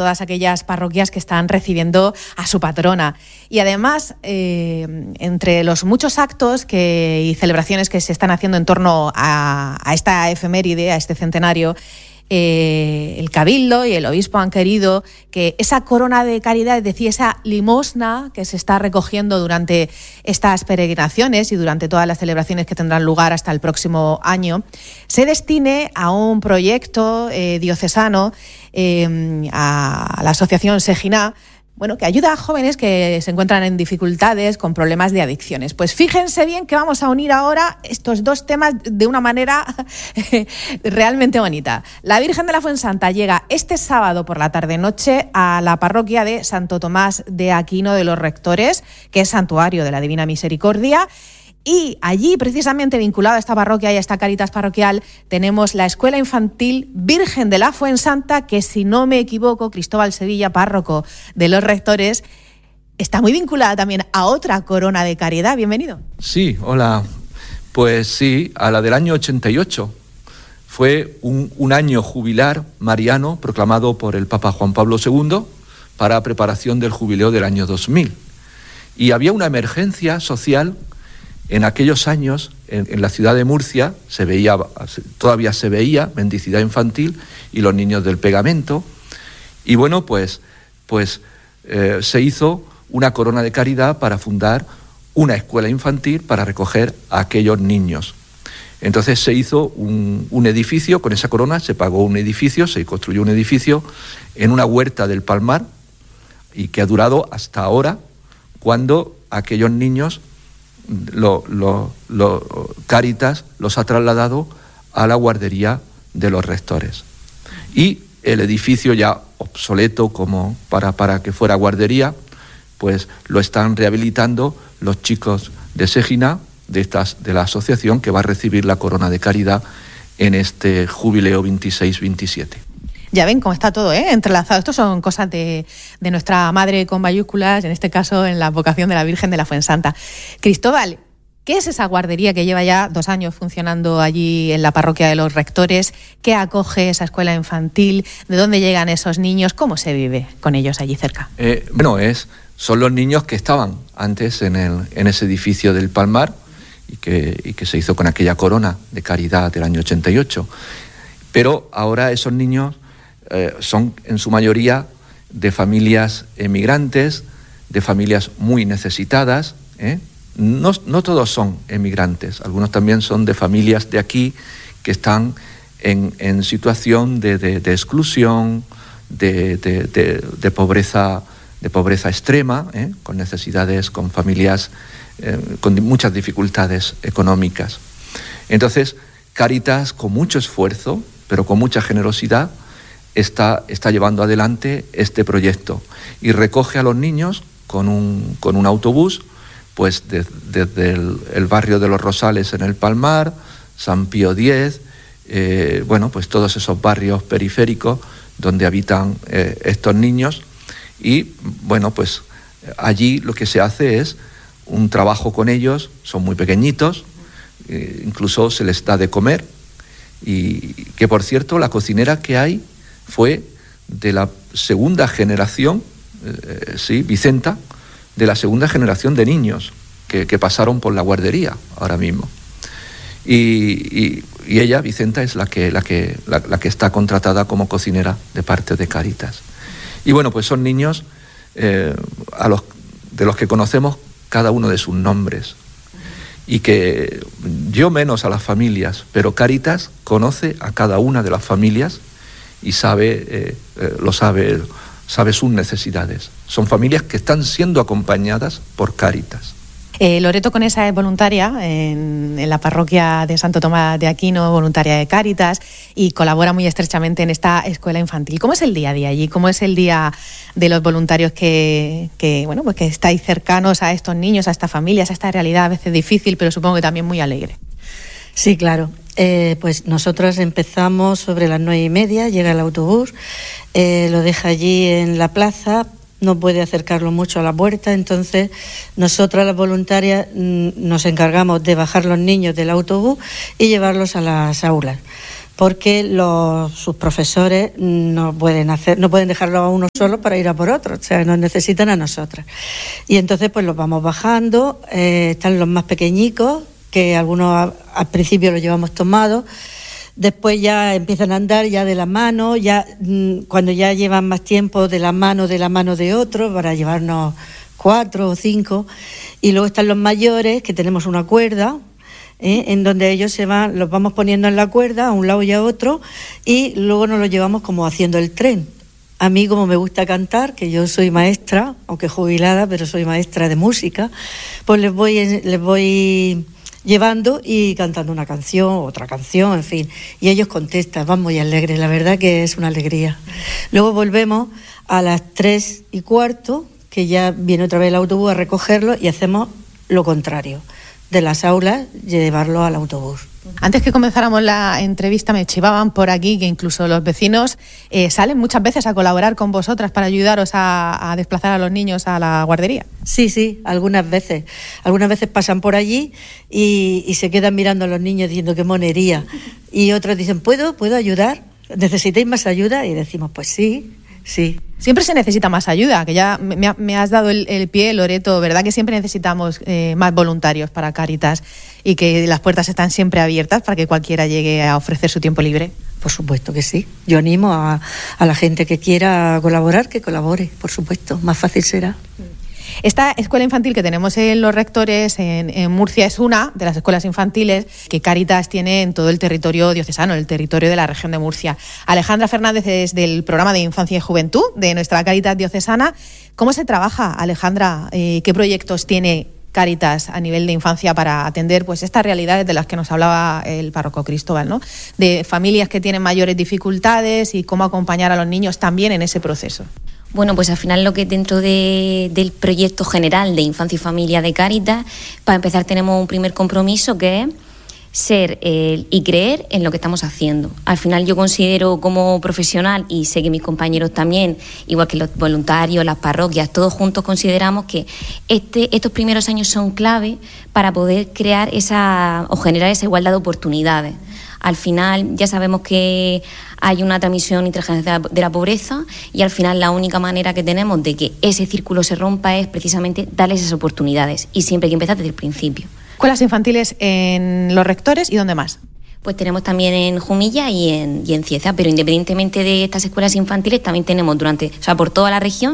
todas aquellas parroquias que están recibiendo a su patrona. Y además, entre los muchos actos y celebraciones que se están haciendo en torno a esta efeméride, a este centenario, el Cabildo y el Obispo han querido que esa corona de caridad, es decir, esa limosna que se está recogiendo durante estas peregrinaciones y durante todas las celebraciones que tendrán lugar hasta el próximo año, se destine a un proyecto diocesano, a la asociación Segina, que ayuda a jóvenes que se encuentran en dificultades con problemas de adicciones. Pues fíjense bien que vamos a unir ahora estos dos temas de una manera realmente bonita. La Virgen de la Fuensanta llega este sábado por la tarde-noche a la parroquia de Santo Tomás de Aquino de los Rectores, que es santuario de la Divina Misericordia. Y allí, precisamente vinculado a esta parroquia y a esta Cáritas parroquial, tenemos la Escuela Infantil Virgen de la Fuensanta, que, si no me equivoco, Cristóbal Sevilla, párroco de los Rectores, está muy vinculada también a otra corona de caridad. Bienvenido. Sí, hola. Pues sí, a la del año 88. Fue un año jubilar mariano proclamado por el Papa Juan Pablo II para preparación del jubileo del año 2000. Y había una emergencia social. En aquellos años, en la ciudad de Murcia, todavía se veía mendicidad infantil y los niños del pegamento. Y bueno, pues se hizo una corona de caridad para fundar una escuela infantil para recoger a aquellos niños. Entonces se hizo un edificio, con esa corona se pagó un edificio, se construyó un edificio en una huerta del Palmar, y que ha durado hasta ahora, cuando aquellos niños Cáritas los ha trasladado a la guardería de los Rectores. Y el edificio, ya obsoleto como para que fuera guardería, pues lo están rehabilitando los chicos de Segina, de la asociación, que va a recibir la corona de caridad en este jubileo 26-27. Ya ven cómo está todo entrelazado. Estos son cosas de nuestra madre con mayúsculas, en este caso en la vocación de la Virgen de la Fuensanta. Cristóbal, ¿qué es esa guardería que lleva ya 2 años funcionando allí en la parroquia de los Rectores? ¿Qué acoge esa escuela infantil? ¿De dónde llegan esos niños? ¿Cómo se vive con ellos allí cerca? Son los niños que estaban antes en ese edificio del Palmar y que se hizo con aquella corona de caridad del año 88. Pero ahora esos niños son en su mayoría de familias emigrantes, de familias muy necesitadas. No todos son emigrantes, algunos también son de familias de aquí que están en situación de exclusión, de pobreza extrema, con necesidades, con familias con muchas dificultades económicas. Entonces, Cáritas, con mucho esfuerzo, pero con mucha generosidad, está llevando adelante este proyecto y recoge a los niños con un autobús, pues desde el barrio de los Rosales en el Palmar, San Pío X, pues todos esos barrios periféricos donde habitan estos niños. Y bueno, pues allí lo que se hace es un trabajo con ellos. Son muy pequeñitos, incluso se les da de comer, y que, por cierto, la cocinera que hay fue de la segunda generación, Vicenta, de la segunda generación de niños que pasaron por la guardería ahora mismo. Y ella, Vicenta, es la que está contratada como cocinera de parte de Cáritas. Y bueno, pues son niños de los que conocemos cada uno de sus nombres. Y que yo menos a las familias, pero Cáritas conoce a cada una de las familias y sabe sus necesidades. Son familias que están siendo acompañadas por Cáritas. Loreto Conesa es voluntaria en la parroquia de Santo Tomás de Aquino, voluntaria de Cáritas, y colabora muy estrechamente en esta escuela infantil. ¿Cómo es el día a día allí? ¿Cómo es el día de los voluntarios que estáis cercanos a estos niños, a estas familias, a esta realidad a veces difícil, pero supongo que también muy alegre? Sí, claro. Pues nosotros empezamos sobre las 9:30, llega el autobús, lo deja allí en la plaza, no puede acercarlo mucho a la puerta, entonces nosotras las voluntarias nos encargamos de bajar los niños del autobús y llevarlos a las aulas. porque sus profesores no pueden dejarlo a uno solo para ir a por otro, o sea, nos necesitan a nosotras. Y entonces pues los vamos bajando, están los más pequeñicos, que algunos al principio los llevamos tomados, después ya empiezan a andar ya de la mano, ya cuando ya llevan más tiempo de la mano de otro, para llevarnos 4 o 5, y luego están los mayores, que tenemos una cuerda, en donde ellos los vamos poniendo en la cuerda a un lado y a otro, y luego nos los llevamos como haciendo el tren. A mí, como me gusta cantar, que yo soy maestra, aunque jubilada, pero soy maestra de música, pues les voy llevando y cantando una canción, otra canción, en fin, y ellos contestan, van muy alegres, la verdad que es una alegría. Luego volvemos a las 3:15, que ya viene otra vez el autobús a recogerlo, y hacemos lo contrario, de las aulas llevarlo al autobús. Antes que comenzáramos la entrevista me chivaban por aquí que incluso los vecinos salen muchas veces a colaborar con vosotras para ayudaros a desplazar a los niños a la guardería. Sí, algunas veces pasan por allí y se quedan mirando a los niños diciendo qué monería, y otros dicen, ¿puedo ayudar? ¿Necesitáis más ayuda? Y decimos, pues sí. Siempre se necesita más ayuda, que ya me has dado el pie, Loreto, ¿verdad? Que siempre necesitamos más voluntarios para Cáritas y que las puertas están siempre abiertas para que cualquiera llegue a ofrecer su tiempo libre. Por supuesto que sí. Yo animo a la gente que quiera colaborar, que colabore, por supuesto. Más fácil será. Esta escuela infantil que tenemos en Los Rectores, en Murcia, es una de las escuelas infantiles que Cáritas tiene en todo el territorio diocesano, el territorio de la región de Murcia. Alejandra Fernández es del programa de Infancia y Juventud de nuestra Cáritas diocesana. ¿Cómo se trabaja, Alejandra? ¿Qué proyectos tiene Cáritas a nivel de infancia para atender pues estas realidades de las que nos hablaba el párroco Cristóbal, ¿no? De familias que tienen mayores dificultades y cómo acompañar a los niños también en ese proceso. Bueno, pues al final lo que dentro del proyecto general de Infancia y Familia de Cáritas, para empezar tenemos un primer compromiso que es ser y creer en lo que estamos haciendo. Al final yo considero como profesional, y sé que mis compañeros también, igual que los voluntarios, las parroquias, todos juntos consideramos que estos primeros años son clave para poder crear o generar esa igualdad de oportunidades. Al final ya sabemos que hay una transmisión intergeneracional de la pobreza, y al final la única manera que tenemos de que ese círculo se rompa es precisamente darles esas oportunidades, y siempre hay que empezar desde el principio. Escuelas infantiles en Los Rectores, ¿y dónde más? Pues tenemos también en Jumilla y en Cieza, pero independientemente de estas escuelas infantiles también tenemos por toda la región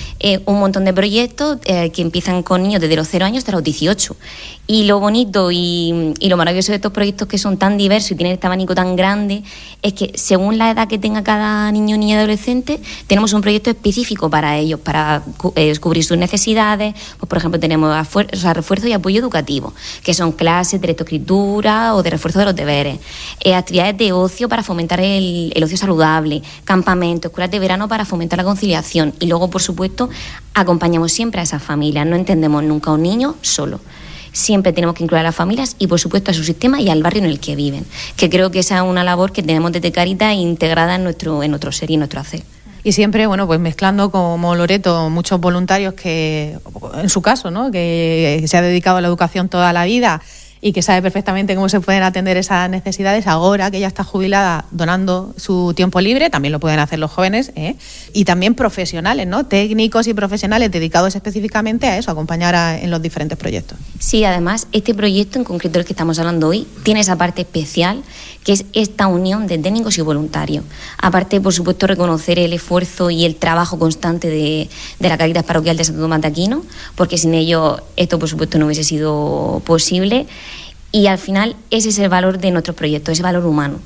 un montón de proyectos que empiezan con niños desde los 0 años hasta los 18. Y lo bonito y lo maravilloso de estos proyectos, que son tan diversos y tienen este abanico tan grande, es que según la edad que tenga cada niño, niña y adolescente, tenemos un proyecto específico para ellos, para cubrir sus necesidades. Pues, por ejemplo, tenemos refuerzo y apoyo educativo, que son clases de lectoescritura o de refuerzo de los deberes, actividades de ocio para fomentar el ocio saludable, campamentos, escuelas de verano para fomentar la conciliación, y luego, por supuesto, acompañamos siempre a esas familias, no entendemos nunca a un niño solo. Siempre tenemos que incluir a las familias y, por supuesto, a su sistema y al barrio en el que viven, que creo que esa es una labor que tenemos desde Cáritas integrada en nuestro ser y en nuestro hacer. Y siempre, bueno, pues mezclando como Loreto muchos voluntarios que, en su caso, ¿no?, que se ha dedicado a la educación toda la vida y que sabe perfectamente cómo se pueden atender esas necesidades, ahora que ella está jubilada donando su tiempo libre, también lo pueden hacer los jóvenes, y también profesionales, ¿no?, técnicos y profesionales dedicados específicamente a eso, a acompañar en los diferentes proyectos. Sí, además, este proyecto en concreto del que estamos hablando hoy tiene esa parte especial, que es esta unión de técnicos y voluntarios. Aparte, por supuesto, reconocer el esfuerzo y el trabajo constante de la Cáritas Parroquial de Santo Tomás de Aquino, porque sin ello esto, por supuesto, no hubiese sido posible. Y al final ese es el valor de nuestros proyectos, ese valor humano.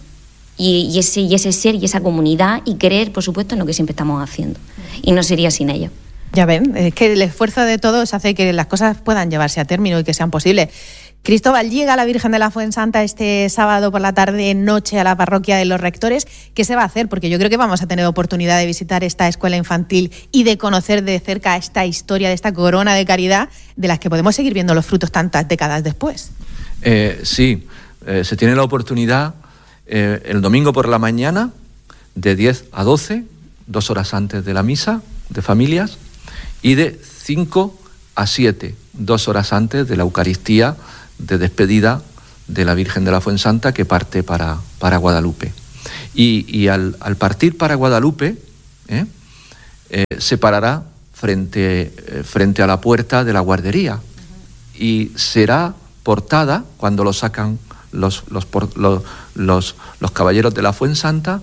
Y ese ser y esa comunidad, y creer, por supuesto, en lo que siempre estamos haciendo. Y no sería sin ello. Ya ven, es que el esfuerzo de todos hace que las cosas puedan llevarse a término y que sean posibles. Cristóbal, llega la Virgen de la Fuensanta este sábado por la tarde-noche a la parroquia de Los Rectores. ¿Qué se va a hacer? Porque yo creo que vamos a tener oportunidad de visitar esta escuela infantil y de conocer de cerca esta historia de esta corona de caridad de las que podemos seguir viendo los frutos tantas décadas después. Sí, se tiene la oportunidad el domingo por la mañana de 10 a 12, 2 horas antes de la misa de familias, y de 5 a 7, 2 horas antes de la Eucaristía de despedida de la Virgen de la Fuensanta, que parte para Guadalupe. Y al partir para Guadalupe, se parará frente a la puerta de la guardería y será portada cuando lo sacan los caballeros de la Fuensanta.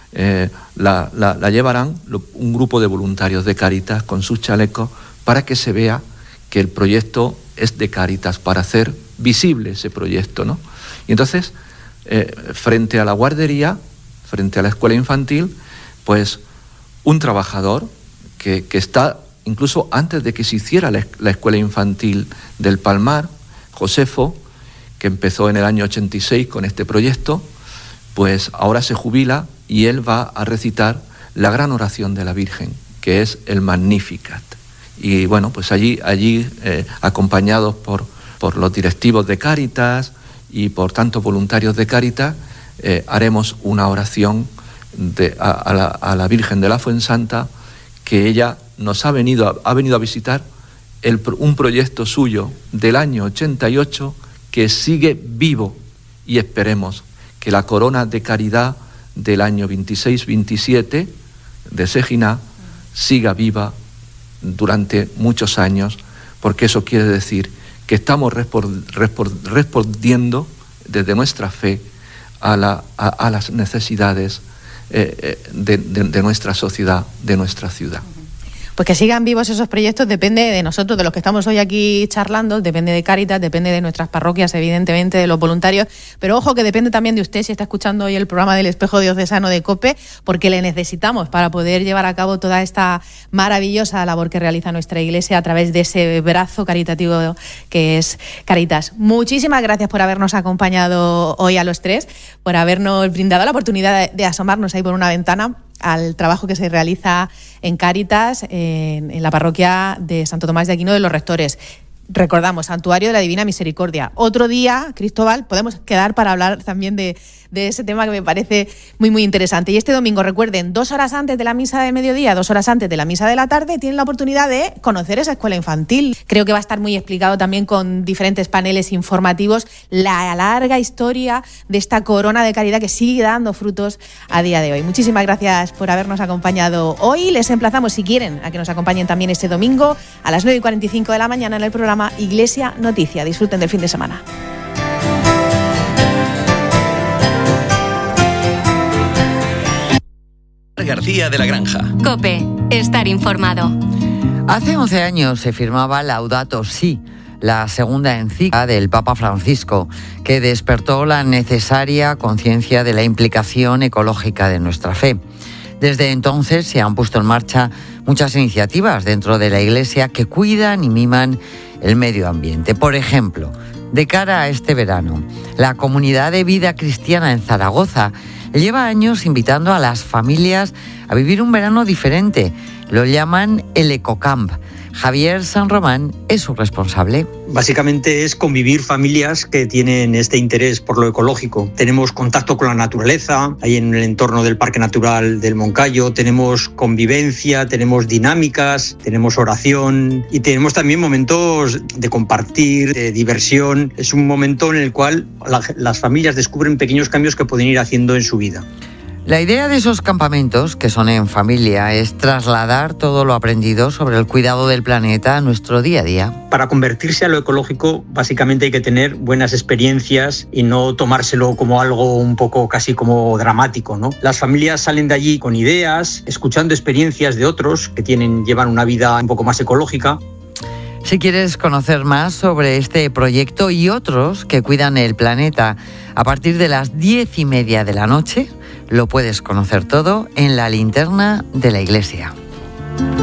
La llevarán un grupo de voluntarios de Cáritas con sus chalecos para que se vea que el proyecto es de Cáritas, para hacer visible ese proyecto, ¿no? Y entonces, frente a la guardería, frente a la escuela infantil, pues un trabajador que está incluso antes de que se hiciera la escuela infantil del Palmar, Josefo, que empezó en el año 86 con este proyecto, pues ahora se jubila y él va a recitar la gran oración de la Virgen, que es el Magnificat. Y bueno, pues allí acompañados por los directivos de Cáritas y por tantos voluntarios de Cáritas, haremos una oración a la Virgen de la Fuensanta, que ella nos ha venido a visitar un proyecto suyo del año 88 que sigue vivo, y esperemos que la corona de caridad del año 26-27 de Seginá siga viva durante muchos años, porque eso quiere decir que estamos respondiendo desde nuestra fe a las necesidades de nuestra sociedad, de nuestra ciudad. Pues que sigan vivos esos proyectos depende de nosotros, de los que estamos hoy aquí charlando, depende de Cáritas, depende de nuestras parroquias, evidentemente, de los voluntarios, pero ojo que depende también de usted, si está escuchando hoy el programa del Espejo Diocesano de COPE, porque le necesitamos para poder llevar a cabo toda esta maravillosa labor que realiza nuestra Iglesia a través de ese brazo caritativo que es Cáritas. Muchísimas gracias por habernos acompañado hoy a los tres, por habernos brindado la oportunidad de asomarnos ahí por una ventana al trabajo que se realiza en Cáritas, en la parroquia de Santo Tomás de Aquino de los Rectores. Recordamos, Santuario de la Divina Misericordia. Otro día, Cristóbal, podemos quedar para hablar también de ese tema que me parece muy, muy interesante. Y este domingo, recuerden, 2 horas antes de la misa de mediodía, 2 horas antes de la misa de la tarde, tienen la oportunidad de conocer esa escuela infantil. Creo que va a estar muy explicado también con diferentes paneles informativos la larga historia de esta corona de caridad que sigue dando frutos a día de hoy. Muchísimas gracias por habernos acompañado hoy. Les emplazamos, si quieren, a que nos acompañen también este domingo a las 9:45 de la mañana en el programa Iglesia Noticia. Disfruten del fin de semana. García de la Granja. COPE, estar informado. Hace 11 años se firmaba Laudato Si, la segunda encíclica del Papa Francisco, que despertó la necesaria conciencia de la implicación ecológica de nuestra fe. Desde entonces se han puesto en marcha muchas iniciativas dentro de la Iglesia que cuidan y miman el medio ambiente. Por ejemplo, de cara a este verano, la Comunidad de Vida Cristiana en Zaragoza lleva años invitando a las familias a vivir un verano diferente. Lo llaman el Ecocamp. Javier San Román es su responsable. Básicamente es convivir familias que tienen este interés por lo ecológico. Tenemos contacto con la naturaleza, ahí en el entorno del Parque Natural del Moncayo, tenemos convivencia, tenemos dinámicas, tenemos oración y tenemos también momentos de compartir, de diversión. Es un momento en el cual las familias descubren pequeños cambios que pueden ir haciendo en su vida. La idea de esos campamentos, que son en familia, es trasladar todo lo aprendido sobre el cuidado del planeta a nuestro día a día. Para convertirse a lo ecológico, básicamente hay que tener buenas experiencias y no tomárselo como algo un poco casi como dramático, ¿no? Las familias salen de allí con ideas, escuchando experiencias de otros que llevan una vida un poco más ecológica. Si quieres conocer más sobre este proyecto y otros que cuidan el planeta, a partir de las 10:30 de la noche, lo puedes conocer todo en la linterna de la iglesia.